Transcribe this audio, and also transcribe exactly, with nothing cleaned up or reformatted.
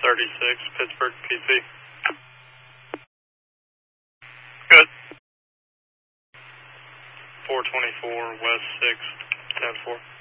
thirty-six, Pittsburgh, P C. Good. four twenty-four, West six, ten four.